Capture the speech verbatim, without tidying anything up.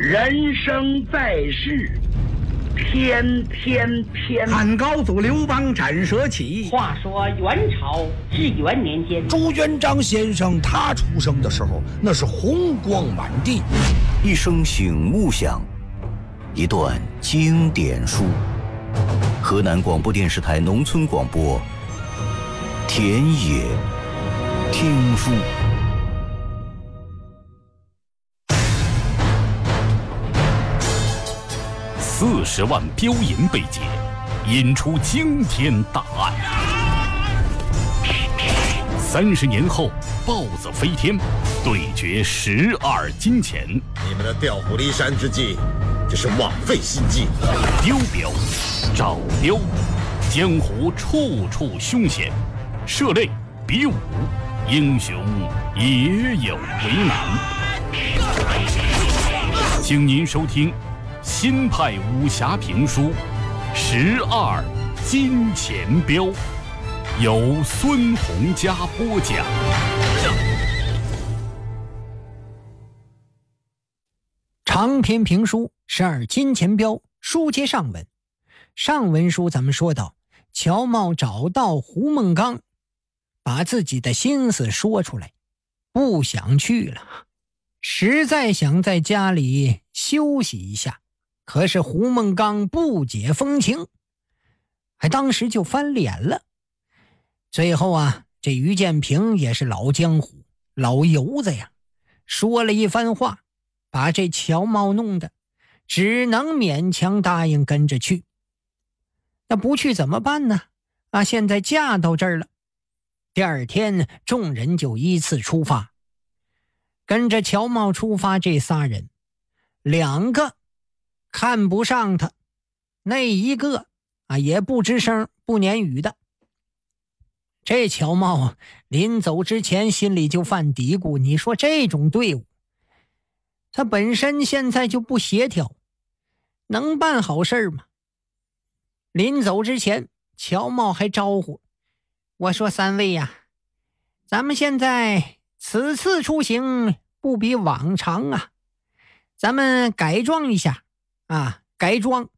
人生在世，天天天。 汉高祖刘邦斩蛇起。 话说元朝至元年间， 朱元璋先生他出生的时候，那是红光满地。 一声醒悟响，一段经典书。河南广播电视台农村广播，田野听书。 四十万标银被劫，引出惊天大案。三十年后，豹子飞天，对决十二金钱。 你们的调虎离山之计，这是枉费心机。 丢镖，找镖，江湖处处凶险，涉猎比武，英雄也有为难。请您收听新派武侠评书《十二金钱镖》，由孙洪嘉播讲。 长篇评书《十二金钱镖》，书接上文。上文书咱们说到，乔瑁找到胡孟刚，把自己的心思说出来，不想去了，实在想在家里休息一下。可是胡孟刚不解风情，还当时就翻脸了。最后啊，这于建平也是老江湖老油子呀，说了一番话，把这乔瑁弄得只能勉强答应跟着去。那不去怎么办呢？啊，现在嫁到这儿了。第二天众人就依次出发。跟着乔瑁出发这仨人，两个看不上他，那一个啊也不吱声不言语的。这乔瑁临走之前心里就犯嘀咕，你说这种队伍他本身现在就不协调，能办好事吗？临走之前乔瑁还招呼我说，三位呀，咱们现在此次出行不比往常啊，咱们改装一下啊，改装